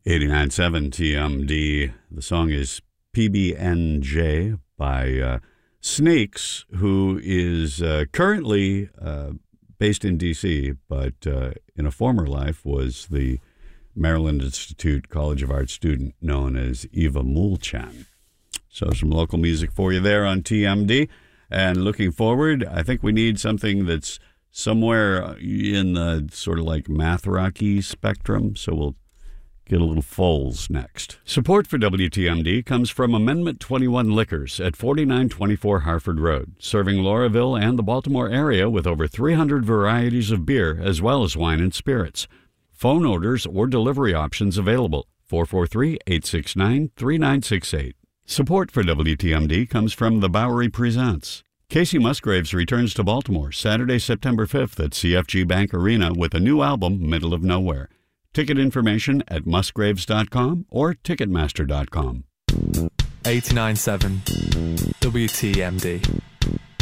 89.7 TMD. The song is PBNJ by Snakes, who is currently based in D.C., but in a former life was the Maryland Institute College of Art student known as Eva Moolchan. So some local music for you there on TMD. And looking forward, I think we need something that's somewhere in the sort of like math rocky spectrum. So we'll get a little Foles next. Support for WTMD comes from Amendment 21 Liquors at 4924 Harford Road, serving Lauraville and the Baltimore area with over 300 varieties of beer as well as wine and spirits. Phone orders or delivery options available. 443-869-3968. Support for WTMD comes from The Bowery Presents. Casey Musgraves returns to Baltimore Saturday, September 5th at CFG Bank Arena with a new album, Middle of Nowhere. Ticket information at musgraves.com or ticketmaster.com. 89.7 WTMD.